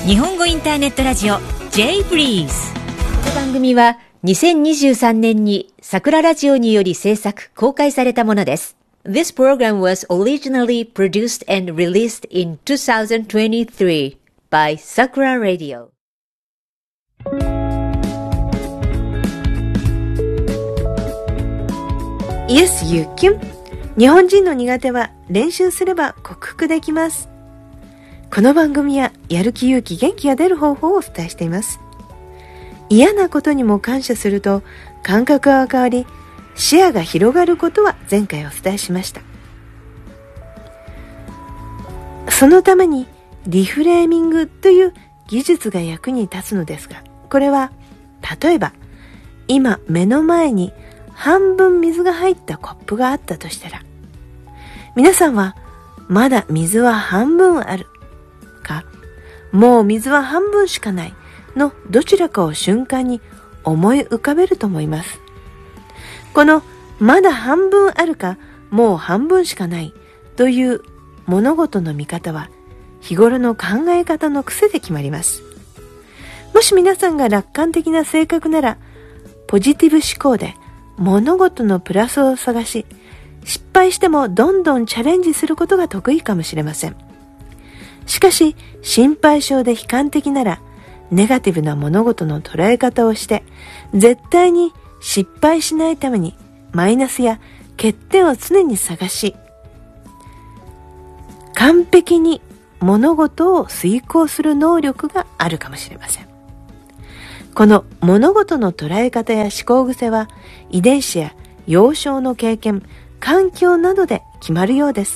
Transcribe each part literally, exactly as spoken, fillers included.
日本語インターネットラジオ J ブリーズ。 この番組はにせんにじゅうさんねんに桜ラジオにより制作公開されたものです。This program was originally produced and released in two thousand twenty-three by Sakura Radio. Yes, you can. 日本人の苦手は練習すれば克服できます。この番組はやる気、勇気、元気が出る方法をお伝えしています。嫌なことにも感謝すると感覚が変わり、視野が広がることは前回お伝えしました。そのためにリフレーミングという技術が役に立つのですが、これは例えば今目の前に半分水が入ったコップがあったとしたら、皆さんはまだ水は半分あるか、もう水は半分しかないのどちらかを瞬間に思い浮かべると思います。このまだ半分あるか、もう半分しかないという物事の見方は日頃の考え方の癖で決まります。もし皆さんが楽観的な性格なら、ポジティブ思考で物事のプラスを探し、失敗してもどんどんチャレンジすることが得意かもしれません。しかし心配性で悲観的なら、ネガティブな物事の捉え方をして、絶対に失敗しないためにマイナスや欠点を常に探し、完璧に物事を遂行する能力があるかもしれません。この物事の捉え方や思考癖は遺伝子や幼少の経験、環境などで決まるようです。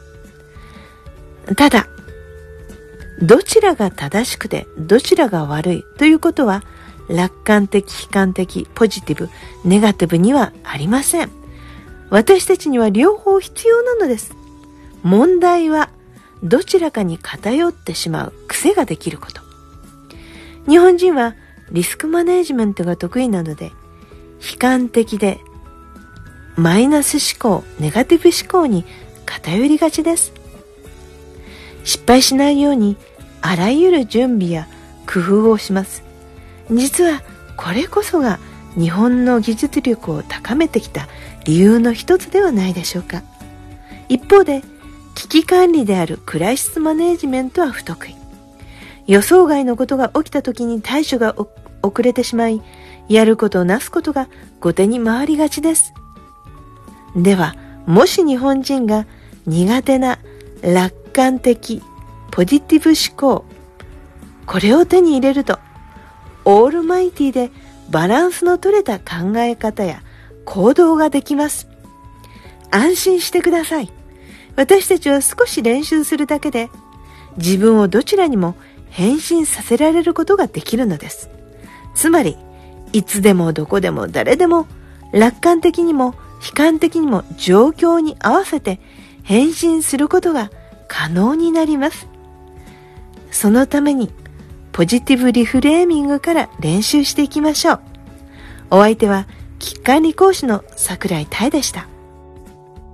ただ、どちらが正しくてどちらが悪いということは楽観的、悲観的、ポジティブ、ネガティブにはありません。私たちには両方必要なのです。問題はどちらかに偏ってしまう癖ができること。日本人はリスクマネジメントが得意なので、悲観的でマイナス思考、ネガティブ思考に偏りがちです。失敗しないようにあらゆる準備や工夫をします。実はこれこそが日本の技術力を高めてきた理由の一つではないでしょうか。一方で危機管理であるクライシスマネジメントは不得意。予想外のことが起きた時に対処が遅れてしまい、やることなすことが後手に回りがちです。では、もし日本人が苦手な楽観的、ポジティブ思考、これを手に入れると、オールマイティでバランスの取れた考え方や行動ができます。安心してください。私たちは少し練習するだけで、自分をどちらにも変身させられることができるのです。つまり、いつでもどこでも誰でも楽観的にも悲観的にも状況に合わせて変身することが可能になります。そのためにポジティブリフレーミングから練習していきましょう。お相手は危機管理講師の櫻井多恵でした。